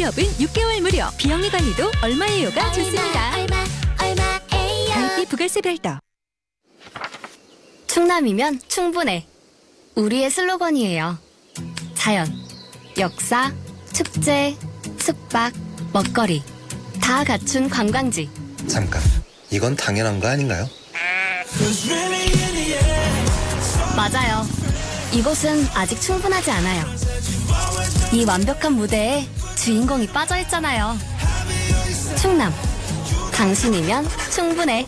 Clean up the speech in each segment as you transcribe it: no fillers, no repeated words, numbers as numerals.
기업은 6개월 무료. 비영리 관리도 얼마예요가 좋습니다. 가입비 부가세 별도. 충남이면 충분해. 우리의 슬로건이에요. 자연, 역사, 축제, 숙박, 먹거리 다 갖춘 관광지. 잠깐, 이건 당연한 거 아닌가요? 맞아요. 이곳은 아직 충분하지 않아요. 이 완벽한 무대에 주인공이 빠져있잖아요. 충남, 당신이면 충분해.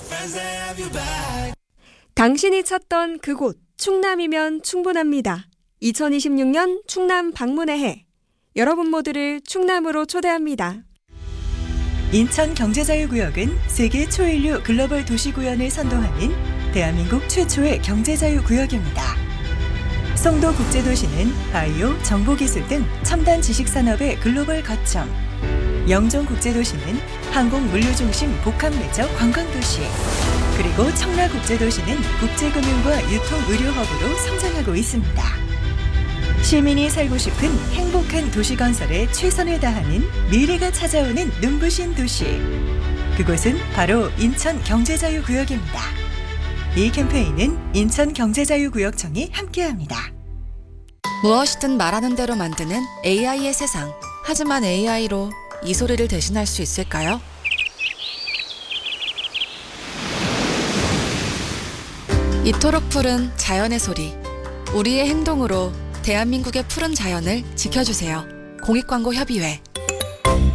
당신이 찾던 그곳 충남이면 충분합니다. 2026년 충남 방문의 해. 여러분 모두를 충남으로 초대합니다. 인천경제자유구역은 세계 초인류 글로벌 도시구현을 선도하는 대한민국 최초의 경제자유구역입니다. 송도국제도시는 바이오, 정보기술 등 첨단 지식산업의 글로벌 거점, 영종국제도시는 항공물류중심 복합매적 관광도시, 그리고 청라국제도시는 국제금융과 유통의료허브로 성장하고 있습니다. 시민이 살고 싶은 행복한 도시 건설에 최선을 다하는 미래가 찾아오는 눈부신 도시. 그곳은 바로 인천경제자유구역입니다. 이 캠페인은 인천경제자유구역청이 함께합니다. 무엇이든 말하는 대로 만드는 AI의 세상. 하지만 AI로 이 소리를 대신할 수 있을까요? 이토록 푸른 자연의 소리. 우리의 행동으로 대한민국의 푸른 자연을 지켜주세요. 공익광고협의회